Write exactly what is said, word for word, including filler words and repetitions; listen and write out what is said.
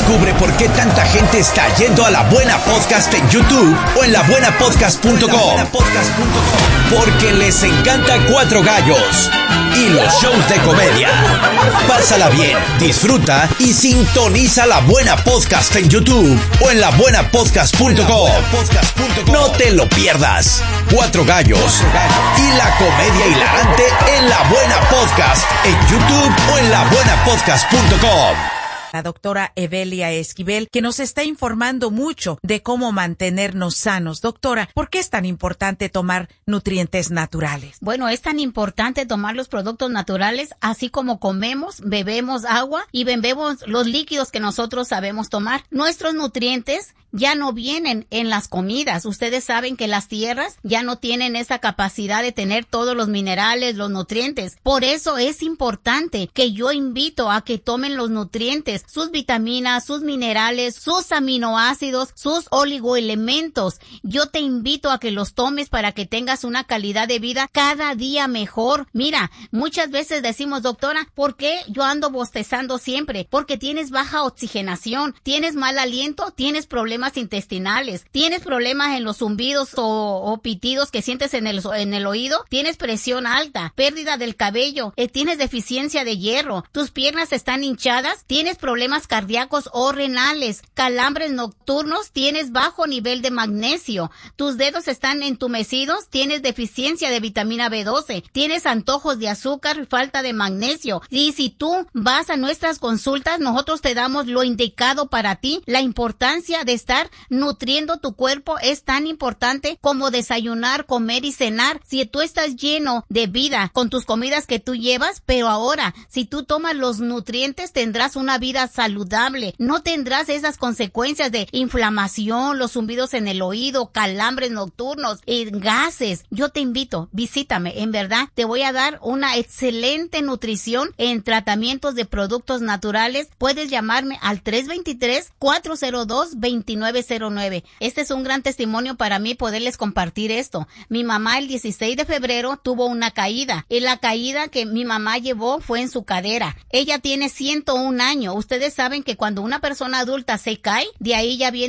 Descubre por qué tanta gente está yendo a La Buena Podcast en YouTube o en la buena podcast punto com. Porque les encanta Cuatro Gallos y los shows de comedia. Pásala bien, disfruta y sintoniza La Buena Podcast en YouTube o en la buena podcast punto com. No te lo pierdas. Cuatro Gallos y la comedia hilarante en La Buena Podcast en YouTube o en la buena podcast punto com. La doctora Evelia Esquivel, que nos está informando mucho de cómo mantenernos sanos. Doctora, ¿por qué es tan importante tomar nutrientes naturales? Bueno, es tan importante tomar los productos naturales, así como comemos, bebemos agua y bebemos los líquidos que nosotros sabemos tomar. Nuestros nutrientes ya no vienen en las comidas. Ustedes saben que las tierras ya no tienen esa capacidad de tener todos los minerales, los nutrientes. Por eso es importante que yo invito a que tomen los nutrientes, sus vitaminas, sus minerales, sus aminoácidos, sus oligoelementos. Yo te invito a que los tomes para que tengas una calidad de vida cada día mejor. Mira, muchas veces decimos, doctora, ¿por qué yo ando bostezando siempre? Porque tienes baja oxigenación, tienes mal aliento, tienes problemas intestinales, tienes problemas en los zumbidos o, o pitidos que sientes en el, en el oído, tienes presión alta, pérdida del cabello, eh, tienes deficiencia de hierro, tus piernas están hinchadas, tienes problemas cardíacos o renales, calambres nocturnos, tienes bajo nivel de magnesio, tus dedos están entumecidos, tienes deficiencia de vitamina B doce, tienes antojos de azúcar, falta de magnesio. Y si tú vas a nuestras consultas, nosotros te damos lo indicado para ti. La importancia de estar nutriendo tu cuerpo es tan importante como desayunar, comer y cenar. Si tú estás lleno de vida con tus comidas que tú llevas, pero ahora, si tú tomas los nutrientes, tendrás una vida saludable. No tendrás esas consecuencias de inflamación, los zumbidos en el oído, calambres nocturnos, y gases. Yo te invito, visítame. En verdad, te voy a dar una excelente nutrición en tratamientos de productos naturales. Puedes llamarme al tres dos tres, cuatro cero dos, dos nueve cero nueve. Este es un gran testimonio para mí poderles compartir esto. Mi mamá el dieciséis de febrero tuvo una caída, y la caída que mi mamá llevó fue en su cadera. Ella tiene ciento un años. Ustedes saben que cuando una persona adulta se cae, de ahí ya viene